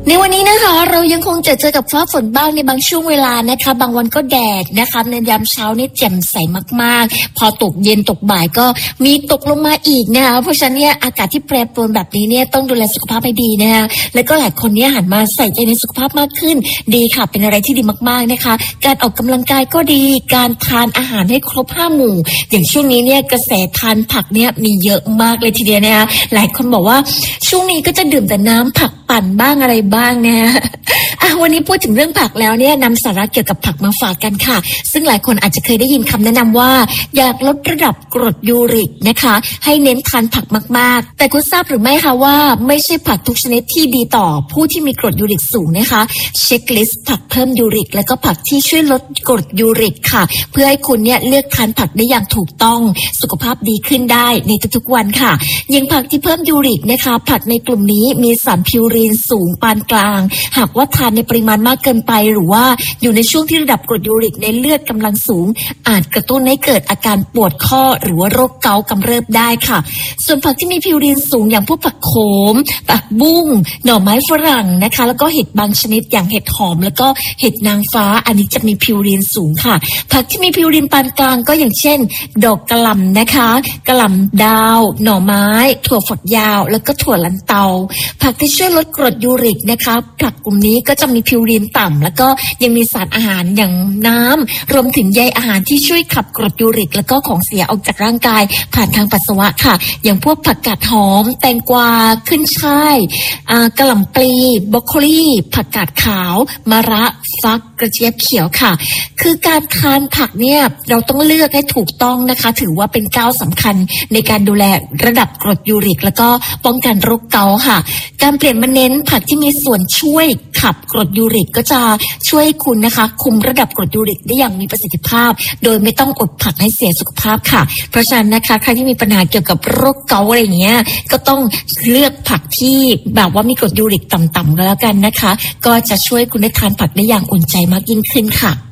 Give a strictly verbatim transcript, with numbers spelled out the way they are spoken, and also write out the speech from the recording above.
ในวันนี้นะคะเรายังคงจะเจอกับฟ้าฝนบ้างในบางช่วงเวลานะคะบางวันก็แดดนะคะในยามเช้านี่แจ่มใสมากๆพอตกเย็นตกบ่ายก็มีตกลงมาอีกนะคะเพราะฉะนั้นเนี่ยอากาศที่แปรปรวนแบบนี้เนี่ยต้องดูแลสุขภาพให้ดีนะคะแล้วก็หลายคนเนี่ยหันมาใส่ใจในสุขภาพมากขึ้นดีค่ะเป็นอะไรที่ดีมากๆนะคะการออกกำลังกายก็ดีการทานอาหารให้ครบห้าหมู่อย่างช่วงนี้เนี่ยกระแสทานผักเนี่ยมีเยอะมากเลยทีเดียวนะคะหลายคนบอกว่าช่วงนี้ก็จะดื่มแต่น้ำผักปั่นบ้างอะไรบ้างนะอ่ะวันนี้พูดถึงเรื่องผักแล้วเนี่ยนำสาระเกี่ยวกับผักมาฝากกันค่ะซึ่งหลายคนอาจจะเคยได้ยินคำแนะนำว่าอยากลดระดับกรดยูริกนะคะให้เน้นทานผักมากๆแต่คุณทราบหรือไม่คะว่าไม่ใช่ผักทุกชนิดที่ดีต่อผู้ที่มีกรดยูริกสูงนะคะเช็คลิสต์ผักเพิ่มยูริกแล้วก็ผักที่ช่วยลดกรดยูริกค่ะเพื่อให้คุณเนี่ยเลือกทานผักได้อย่างถูกต้องสุขภาพดีขึ้นได้ในทุกๆวันค่ะอย่างผักที่เพิ่มยูริกนะคะผักในกลุ่มนี้มีสารพิวรีนสูงปานกลางหากว่าทานในปริมาณมากเกินไปหรือว่าอยู่ในช่วงที่ระดับกรดยูริกในเลือดกำลังสูงอาจกระตุ้นให้เกิดอาการปวดข้อหรือว่าโรคเกาต์กำเริบได้ค่ะส่วนผักที่มีพิวรีนสูงอย่างพวกผักโขมผักบุ้งหน่อไม้ฝรั่งนะคะแล้วก็เห็ดบางชนิดอย่างเห็ดหอมแล้วก็เห็ดนางฟ้าอันนี้จะมีพิวรีนสูงค่ะผักที่มีพิวรีนปานกลางก็อย่างเช่นดอกกระหล่ำนะคะกระหล่ำดาวหน่อไม้ถั่วฝักยาวแล้วก็ถั่วลันเตาผักที่ช่วยลดกรดยูริกนะคะผักกลุ่มนี้ก็จะมีพิวรีนต่ำแล้วก็ยังมีสารอาหารอย่างน้ำรวมถึงใยอาหารที่ช่วยขับกรดยูริกแล้วก็ของเสียออกจากร่างกายผ่านทางปัสสาวะค่ะอย่างพวกผักกาดหอมแตงกวาขึ้นช่ายกระหล่ำปลีบรอกโคลีผักกาดขาวมะระฟักกระเจี๊ยบเขียวค่ะคือการทานผักเนี่ยเราต้องเลือกให้ถูกต้องนะคะถือว่าเป็นก้าวสำคัญในการดูแลระดับกรดยูริกแล้วก็ป้องกันโรคเกาต์ค่ะการเปลี่ยนมาเน้นผักที่มีส่วนช่วยขับกรดยูริกก็จะช่วยคุณนะคะคุมระดับกรดยูริกได้อย่างมีประสิทธิภาพโดยไม่ต้องอดผักให้เสียสุขภาพค่ะเพราะฉะนั้นนะคะใครที่มีปัญหาเกี่ยวกับโรคเกาต์อะไรอย่างเงี้ยก็ต้องเลือกผักที่แบบว่ามีกรดยูริกต่ำๆก็แล้วกันนะคะก็จะช่วยคุณได้ทานผักได้อย่างอุ่นใจมากยิ่งขึ้นค่ะ